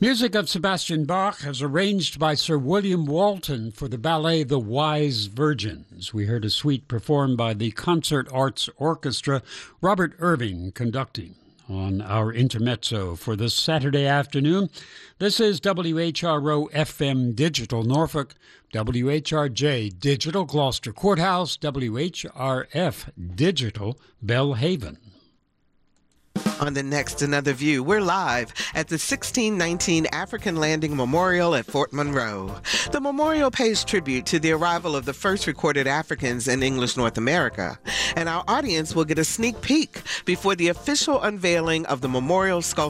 Music of Sebastian Bach as arranged by Sir William Walton for the ballet The Wise Virgins. We heard a suite performed by the Concert Arts Orchestra, Robert Irving conducting. On our intermezzo for this Saturday afternoon, this is WHRO FM Digital Norfolk, WHRJ Digital Gloucester Courthouse, WHRF Digital Belhaven. On the next Another View, we're live at the 1619 African Landing Memorial at Fort Monroe. The memorial pays tribute to the arrival of the first recorded Africans in English North America, and our audience will get a sneak peek before the official unveiling of the memorial sculpture